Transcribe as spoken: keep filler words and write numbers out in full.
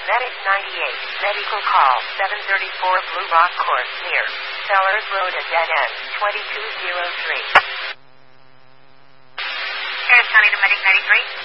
Medic ninety-eight, medical call, seven thirty-four Blue Rock Court, near Sellers Road at dead end, twenty-two oh three. Harris County to Medic ninety-three.